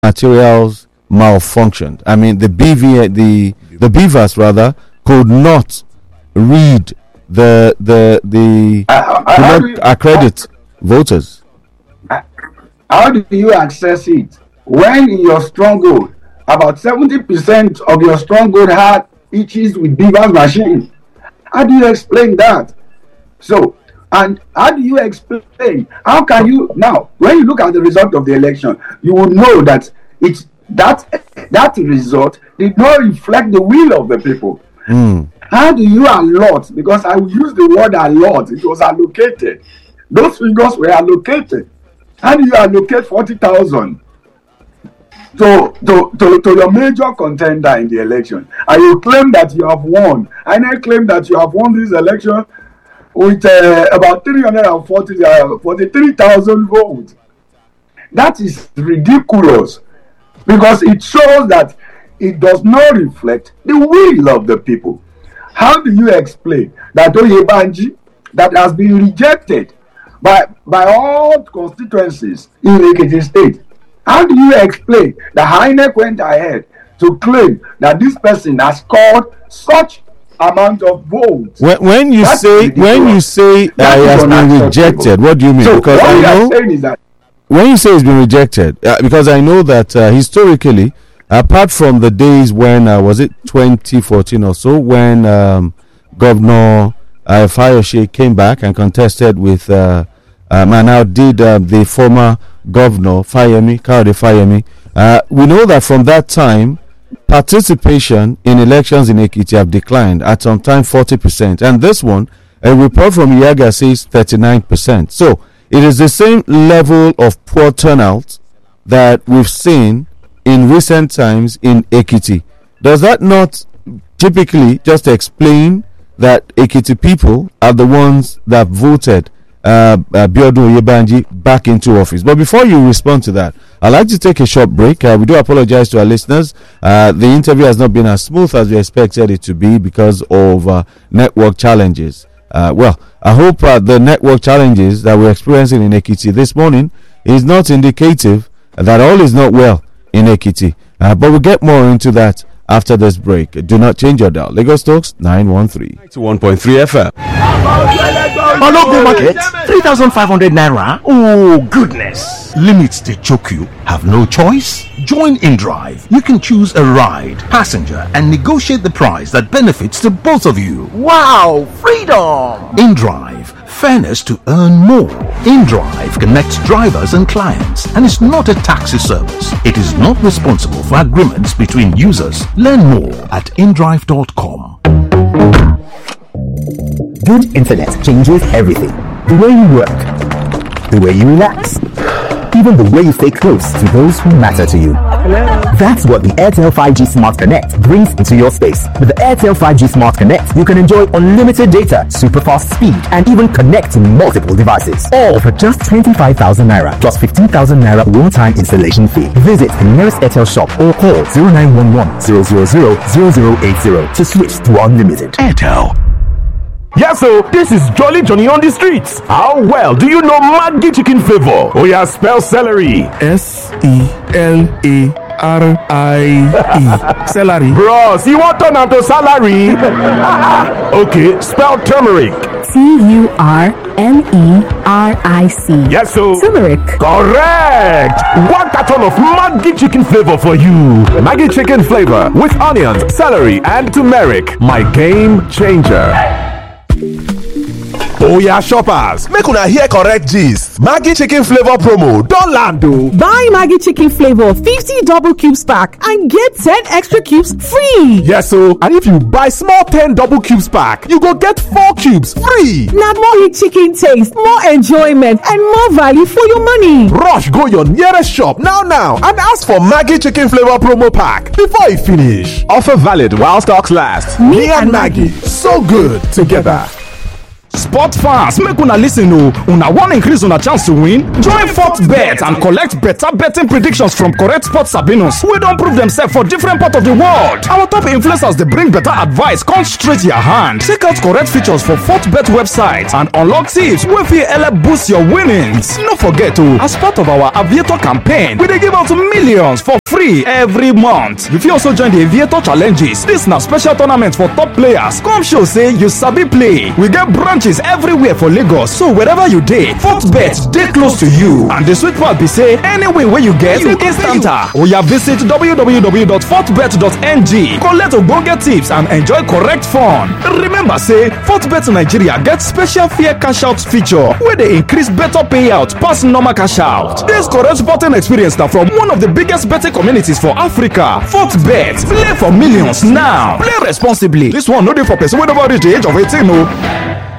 materials malfunctioned. I mean, the BVAS rather could not read could not accredit voters. How do you access it when in your stronghold about 70% of your stronghold had issues with BVAS machine? How do you explain that? So, and how do you explain? How can you now, when you look at the result of the election, you will know that that result did not reflect the will of the people. How do you allot? Because I will use the word allot. It was allocated. Those figures were allocated. How do you allocate 40,000 to your major contender in the election? And you claim that you have won. And I claim that you have won this election with about 43,000 votes. That is ridiculous, because it shows that it does not reflect the will of the people. How do you explain that Oyebanji, that has been rejected by all constituencies in Ekiti State, how do you explain that INEC went ahead to claim that this person has scored such amount of votes? When you say it has been rejected, what do you mean? So because what you are saying is that when you say it's been rejected, because I know that historically, apart from the days when was it 2014 or so, when Governor Fayose came back and contested with and outdid the former governor Kayode Fayemi, we know that from that time participation in elections in Ekiti have declined, at some time 40%, and this one, a report from Iyaga says 39%. So it is the same level of poor turnout that we've seen in recent times in Ekiti. Does that not typically just explain that Ekiti people are the ones that voted Biodun Oyebanji back into office? But before you respond to that, I'd like to take a short break. We do apologize to our listeners. The interview has not been as smooth as we expected it to be because of network challenges. Well, I hope the network challenges that we're experiencing in Ekiti this morning is not indicative that all is not well in Ekiti. But we'll get more into that after this break. Do not change your dial. Lagos Talks 913. 91.3 FM. Balogun Market, 3,500 naira. Oh, goodness. Limits they choke you. Have no choice? Join InDrive. You can choose a ride, passenger, and negotiate the price that benefits to both of you. Wow, freedom! InDrive. Fairness to earn more. InDrive connects drivers and clients and is not a taxi service. It is not responsible for agreements between users. Learn more at indrive.com. Good internet changes everything. The way you work, the way you relax, even the way you stay close to those who matter to you. That's what the Airtel 5G Smart Connect brings into your space. With the Airtel 5G Smart Connect, you can enjoy unlimited data, super fast speed, and even connect to multiple devices. All for just 25,000 naira plus 15,000 naira one-time installation fee. Visit the nearest Airtel shop or call 0911 000 0080 to switch to unlimited. Airtel. Yeah, so this is Jolly Johnny on the streets. How well do you know Maggi chicken flavor? Oh yeah, spell celery. SELARIE. Celery. Bros, you want turn to salary? Okay, spell turmeric. TURMERIC. Yes, so Turmeric. Correct. One carton of Maggi chicken flavor for you. Maggi chicken flavor with onions, celery, and turmeric. My game changer. Oh yeah, shoppers, make una hear correct gist. Maggi chicken flavor promo don land o. Buy Maggi chicken flavor 50 double cubes pack and get 10 extra cubes free. Yes o, and if you buy small 10 double cubes pack, you go get 4 cubes free. Na more rich chicken taste, more enjoyment, and more value for your money. Rush go your nearest shop now and ask for Maggi chicken flavor promo pack before e finish. Offer valid while stocks last. Me and Maggi, so good together. Sport fans, make una listen o. Una wan increase una chance to win? Join FortBet and collect better betting predictions from correct sports sabinos wey don prove themselves for different parts of the world. Our top influencers dey bring better advice come straight your hand. Check out correct features for FortBet website and unlock tips wey fit help boost your winnings. No forget o, as part of our Aviator campaign, we dey give out millions for free every month. You fit also join the Aviator challenges. This na special tournament for top players. Come show say you sabi play. We get branches everywhere for Lagos, so wherever you dey, FortBet dey close to you. And the sweet part be say any win wey you get, you instanta. Oya visit www.fortbet.ng, collect ogbonge tips and enjoy correct fun. Remember say FortBet Nigeria get special fair cash out feature wey dey increase better payout pass normal cash out. This correct sporting experience na from one of the biggest betting communities for Africa. FortBet, play for millions now. Play responsibly. This one no dey for person wey never reach the age of 18 o.